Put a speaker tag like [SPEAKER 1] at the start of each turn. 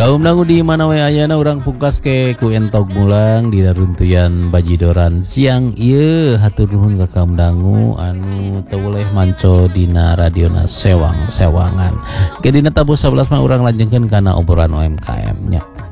[SPEAKER 1] Kaum dangu di mana we ayana urang pungkas ke ku entog mulang di runtuyan bajidoran siang ieu hatur nuhun ka kaum dangu anu teu boleh manco dina radiona sewang-sewangan. Ke dina tabu 11 mah urang lanjengkeun kana obrolan UMKM nya.